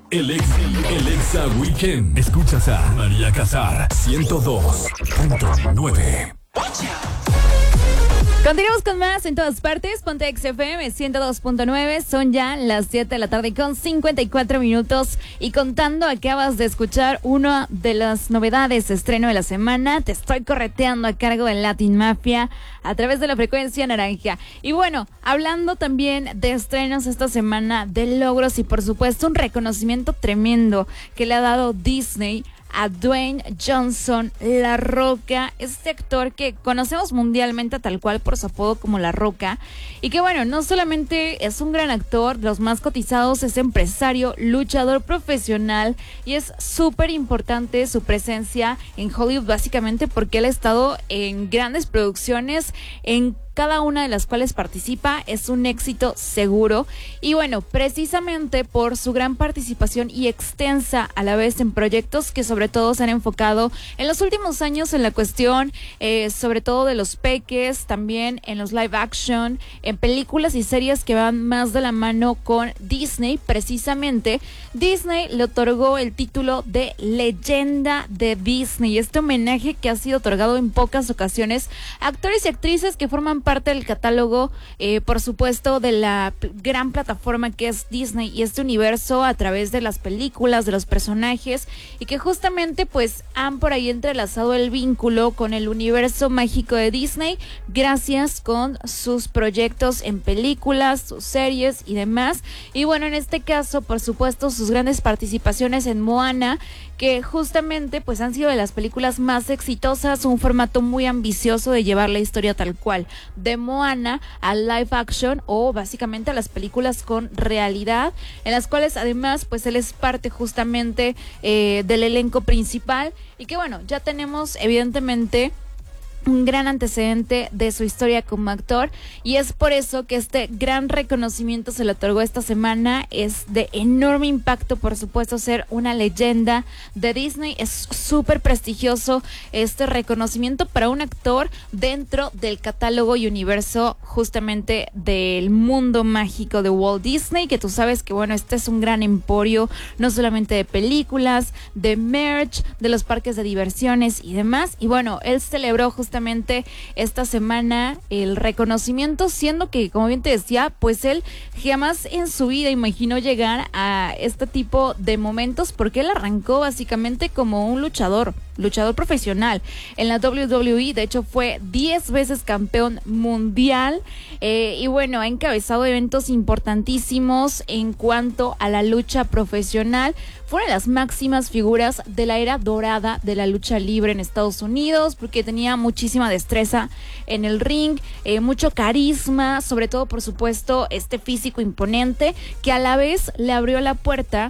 El Exa Weekend. Escuchas a María Casar, 102.9. Continuamos con más en todas partes. Ponte XFM 102.9. Son ya las 7 de la tarde con 54 minutos. Y contando, acabas de escuchar una de las novedades, estreno de la semana. Te estoy correteando a cargo de Latin Mafia a través de la frecuencia naranja. Y bueno, hablando también de estrenos esta semana, de logros y por supuesto un reconocimiento tremendo que le ha dado Disney a Dwayne Johnson, La Roca, este actor que conocemos mundialmente tal cual por su apodo como La Roca, y que bueno, no solamente es un gran actor, de los más cotizados, es empresario, luchador profesional, y es súper importante su presencia en Hollywood básicamente porque él ha estado en grandes producciones, en cada una de las cuales participa, es un éxito seguro. Y bueno, precisamente por su gran participación y extensa a la vez en proyectos que sobre todo se han enfocado en los últimos años en la cuestión, sobre todo de los peques, también en los live action, en películas y series que van más de la mano con Disney. Precisamente, Disney le otorgó el título de Leyenda de Disney, este homenaje que ha sido otorgado en pocas ocasiones a actores y actrices que forman parte del catálogo, por supuesto, de la gran plataforma que es Disney y este universo a través de las películas, de los personajes, y que justamente pues han por ahí entrelazado el vínculo con el universo mágico de Disney gracias con sus proyectos en películas, sus series y demás. Y bueno, en este caso, por supuesto, sus grandes participaciones en Moana, que justamente pues han sido de las películas más exitosas, un formato muy ambicioso de llevar la historia tal cual, de Moana a live action o básicamente a las películas con realidad, en las cuales además pues él es parte justamente del elenco principal, y que bueno, ya tenemos evidentemente un gran antecedente de su historia como actor, y es por eso que este gran reconocimiento se le otorgó esta semana. Es de enorme impacto, por supuesto, ser una leyenda de Disney. Es súper prestigioso este reconocimiento para un actor dentro del catálogo y universo justamente del mundo mágico de Walt Disney, que tú sabes que bueno, este es un gran emporio, no solamente de películas, de merch, de los parques de diversiones y demás. Y bueno, él celebró justamente esta semana el reconocimiento, siendo que, como bien te decía, pues él jamás en su vida imaginó llegar a este tipo de momentos, porque él arrancó básicamente como un luchador profesional en la WWE. De hecho fue 10 veces campeón mundial, y bueno, ha encabezado eventos importantísimos en cuanto a la lucha profesional. Fue una de las máximas figuras de la era dorada de la lucha libre en Estados Unidos, porque tenía muchísima destreza en el ring, mucho carisma, sobre todo por supuesto este físico imponente que a la vez le abrió la puerta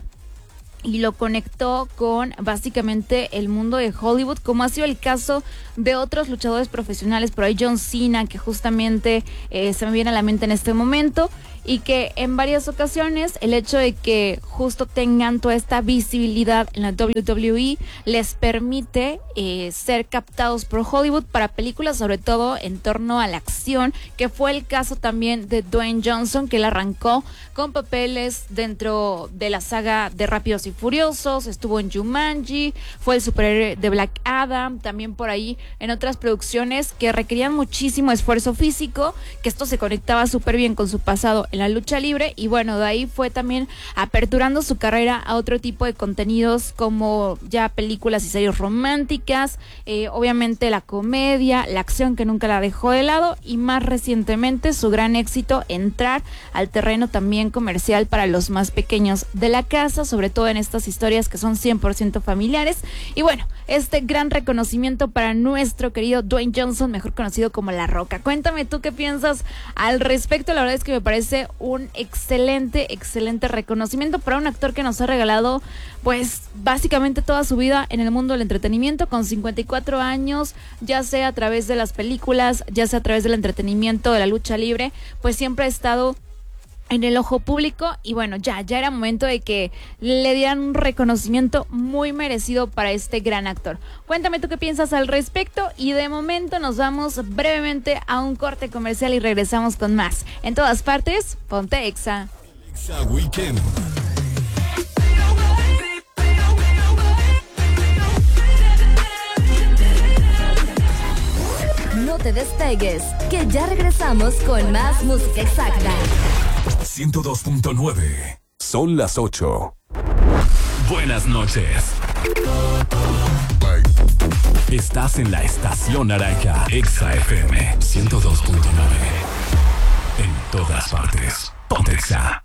y lo conectó con básicamente el mundo de Hollywood, como ha sido el caso de otros luchadores profesionales, por ahí John Cena, que justamente se me viene a la mente en este momento, y que en varias ocasiones el hecho de que justo tengan toda esta visibilidad en la WWE les permite ser captados por Hollywood para películas, sobre todo en torno a la acción, que fue el caso también de Dwayne Johnson, que él arrancó con papeles dentro de la saga de Rápidos y Furiosos, estuvo en Jumanji, fue el superhéroe de Black Adam, también por ahí en otras producciones que requerían muchísimo esfuerzo físico, que esto se conectaba súper bien con su pasado en la lucha libre. Y bueno, de ahí fue también aperturando su carrera a otro tipo de contenidos, como ya películas y series románticas, obviamente la comedia, la acción, que nunca la dejó de lado, y más recientemente su gran éxito, entrar al terreno también comercial para los más pequeños de la casa, sobre todo en estas historias que son 100% familiares. Y bueno, este gran reconocimiento para nuestro querido Dwayne Johnson, mejor conocido como La Roca. Cuéntame tú qué piensas al respecto. La verdad es que me parece un excelente reconocimiento para un actor que nos ha regalado pues básicamente toda su vida en el mundo del entretenimiento, con 54 años, ya sea a través de las películas, ya sea a través del entretenimiento, de la lucha libre, pues siempre ha estado en el ojo público. Y bueno, ya era momento de que le dieran un reconocimiento muy merecido para este gran actor. Cuéntame tú qué piensas al respecto, y de momento nos vamos brevemente a un corte comercial y regresamos con más. En todas partes, ponte Exa. Exa Weekend. despegues, que ya regresamos con más música exacta. 102.9. Son las 8. Buenas noches. Estás en la estación naranja. Exa FM 102.9. En todas partes. Ponte Exa.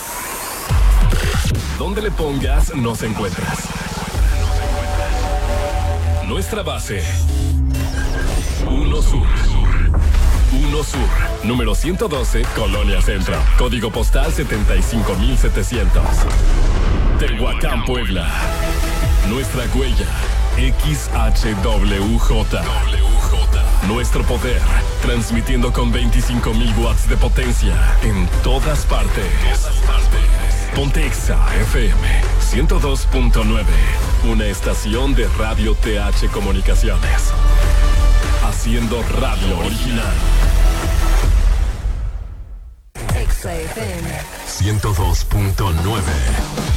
Donde le pongas, nos encuentras. Nuestra base. 1 Sur. 1 Sur. Número 112, Colonia Centro. Código postal 75700. Tehuacán, Puebla. Nuestra huella. XHWJ. Nuestro poder. Transmitiendo con 25,000 watts de potencia. En todas partes. Ponte Exa FM 102.9. Una estación de Radio TH Comunicaciones. Haciendo radio original. Exa FM 102.9.